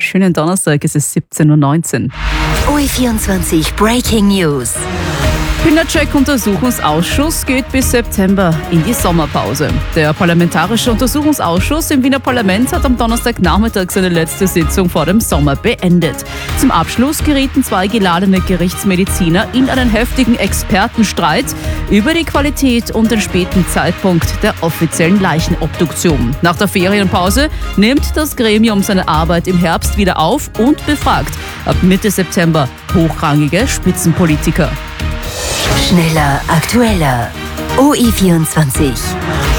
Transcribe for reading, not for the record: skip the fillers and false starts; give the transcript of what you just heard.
schönen Donnerstag, es ist 17:19 Uhr. OE24 Breaking News. Pinacek-Untersuchungsausschuss geht bis September in die Sommerpause. Der Parlamentarische Untersuchungsausschuss im Wiener Parlament hat am Donnerstagnachmittag seine letzte Sitzung vor dem Sommer beendet. Zum Abschluss gerieten 2 geladene Gerichtsmediziner in einen heftigen Expertenstreit über die Qualität und den späten Zeitpunkt der offiziellen Leichenobduktion. Nach der Ferienpause nimmt das Gremium seine Arbeit im Herbst wieder auf und befragt ab Mitte September hochrangige Spitzenpolitiker. Schneller, aktueller. OE24.